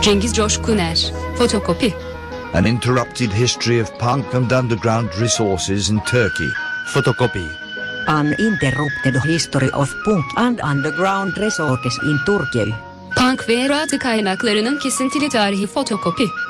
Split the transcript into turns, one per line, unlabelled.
Cengiz Coşkuner, fotokopi.
An interrupted history of punk and underground resources in Turkey.
Photocopy.
Uninterrupted history of punk and underground resources in Turkey.
Punk ve erotik kaynaklarının kesintili tarihi fotokopi.